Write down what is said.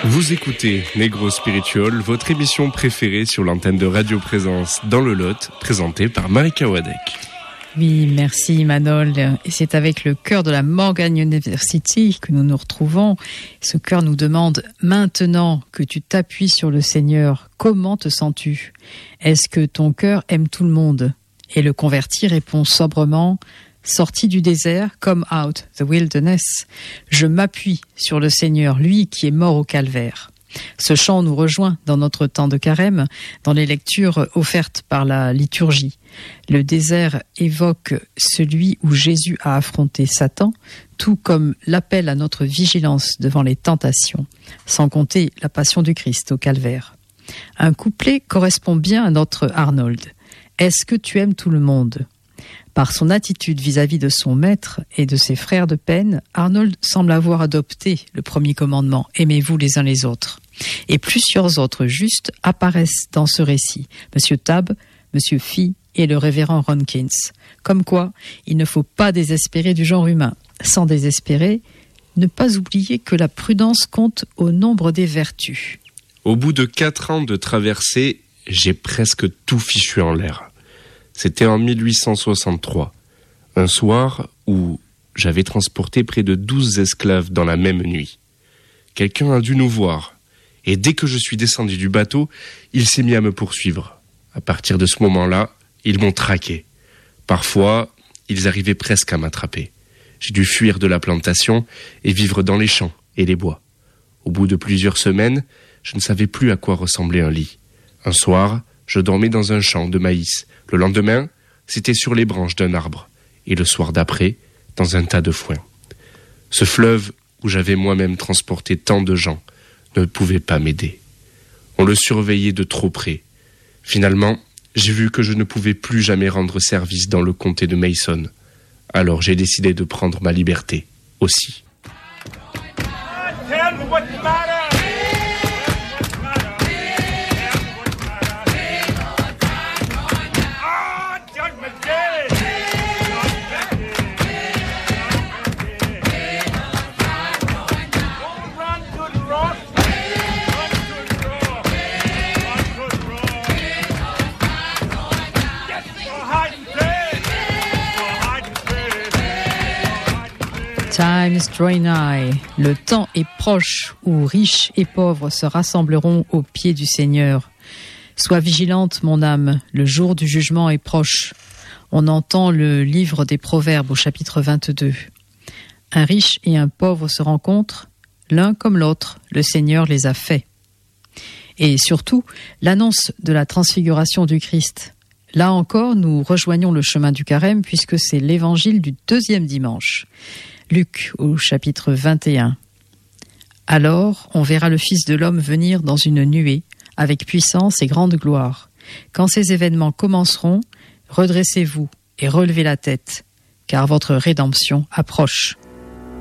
Vous écoutez Negro Spiritual, votre émission préférée sur l'antenne de Radio Présence dans le Lot, présentée par Marika Wadek. Oui, merci Manol. Et c'est avec le chœur de la Morgan University que nous nous retrouvons. Ce chœur nous demande, maintenant que tu t'appuies sur le Seigneur, comment te sens-tu? Est-ce que ton cœur aime tout le monde? Et le converti répond sobrement, sorti du désert, come out the wilderness. Je m'appuie sur le Seigneur, lui qui est mort au calvaire. Ce chant nous rejoint dans notre temps de carême, dans les lectures offertes par la liturgie. Le désert évoque celui où Jésus a affronté Satan, tout comme l'appel à notre vigilance devant les tentations, sans compter la passion du Christ au calvaire. Un couplet correspond bien à notre Arnold. Est-ce que tu aimes tout le monde ? Par son attitude vis-à-vis de son maître et de ses frères de peine, Arnold semble avoir adopté le premier commandement, aimez-vous les uns les autres. Et plusieurs autres justes apparaissent dans ce récit, Monsieur Tabb, Monsieur Fee et le révérend Ronkins. Comme quoi, il ne faut pas désespérer du genre humain. Sans désespérer, ne pas oublier que la prudence compte au nombre des vertus. Au bout de 4 ans de traversée, j'ai presque tout fichu en l'air. C'était en 1863, un soir où j'avais transporté près de 12 esclaves dans la même nuit. Quelqu'un a dû nous voir, et dès que je suis descendu du bateau, il s'est mis à me poursuivre. À partir de ce moment-là, ils m'ont traqué. Parfois, ils arrivaient presque à m'attraper. J'ai dû fuir de la plantation et vivre dans les champs et les bois. Au bout de plusieurs semaines, je ne savais plus à quoi ressemblait un lit. Un soir, je dormais dans un champ de maïs. Le lendemain, c'était sur les branches d'un arbre. Et le soir d'après, dans un tas de foin. Ce fleuve où j'avais moi-même transporté tant de gens ne pouvait pas m'aider. On le surveillait de trop près. Finalement, j'ai vu que je ne pouvais plus jamais rendre service dans le comté de Mason. Alors j'ai décidé de prendre ma liberté aussi. Time is drawing nigh. Le temps est proche où riches et pauvres se rassembleront aux pieds du Seigneur. Sois vigilante, mon âme, le jour du jugement est proche. On entend le livre des Proverbes au chapitre 22. Un riche et un pauvre se rencontrent, l'un comme l'autre, le Seigneur les a faits. Et surtout, l'annonce de la transfiguration du Christ. Là encore, nous rejoignons le chemin du carême puisque c'est l'évangile du 2e dimanche. Luc au chapitre 21. Alors, on verra le Fils de l'homme venir dans une nuée, avec puissance et grande gloire. Quand ces événements commenceront, redressez-vous et relevez la tête, car votre rédemption approche.